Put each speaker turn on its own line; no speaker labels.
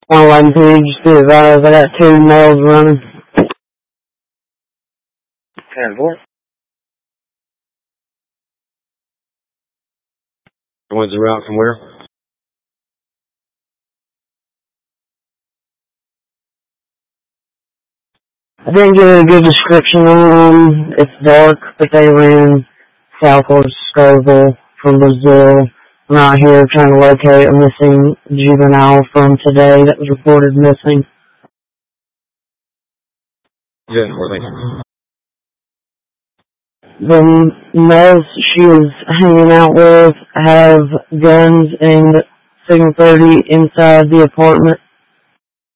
Online page to advise I got 2 males running.
10-4. What's the route from where?
I didn't get a good description on them. It's dark, but they ran southward Scoville from Brazil. I'm out here trying to locate a missing juvenile from today that was reported missing.
Good, thank you.
The males she was hanging out with have guns and Signal 30 inside the apartment.